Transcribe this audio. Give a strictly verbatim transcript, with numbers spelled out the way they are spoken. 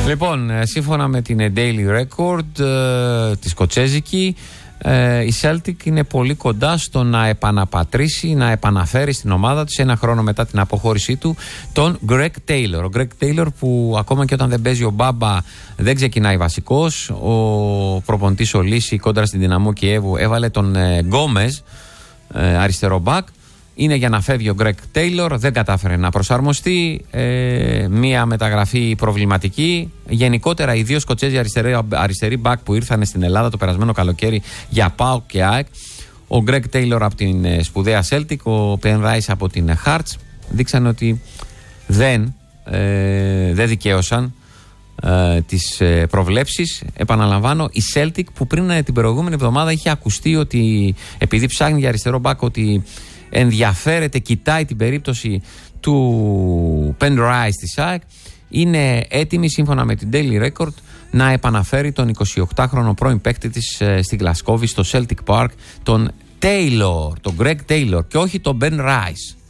Λοιπόν, σύμφωνα με την Daily Record ε, τη σκοτσέζικη, ε, η Celtic είναι πολύ κοντά στο να επαναπατρίσει, να επαναφέρει στην ομάδα της ένα χρόνο μετά την αποχώρησή του τον Greg Taylor. Ο Greg Taylor, που ακόμα και όταν δεν παίζει ο Μπάμπα δεν ξεκινάει βασικός. Ο προπονητής ο Λύση κόντρα στην Δυναμό Κιέβου έβαλε τον Γκόμεζ, ε, αριστερό μπακ. Είναι για να φεύγει ο Greg Taylor, δεν κατάφερε να προσαρμοστεί. Ε, μία μεταγραφή προβληματική. Γενικότερα, οι δύο Σκοτσέζοι αριστεροί, αριστεροί μπακ που ήρθαν στην Ελλάδα το περασμένο καλοκαίρι για ΠΑΟΚ και ΑΕΚ, ο Greg Taylor από την σπουδαία Celtic, ο Penn Rice από την Hearts, δείξαν ότι δεν, ε, δεν δικαίωσαν ε, τις ε, προβλέψεις. Επαναλαμβάνω, η Celtic, που πριν την προηγούμενη εβδομάδα είχε ακουστεί ότι επειδή ψάχνει για αριστερό μπακ, ότι ενδιαφέρεται, κοιτάει την περίπτωση του Penn Rice της ΑΕΚ, είναι έτοιμη σύμφωνα με την Daily Record να επαναφέρει τον εικοσιοκτάχρονο πρώην παίκτη της ε, στη Γλασκόβη, στο Celtic Park, τον Taylor, τον Greg Taylor, και όχι τον Ben Rice.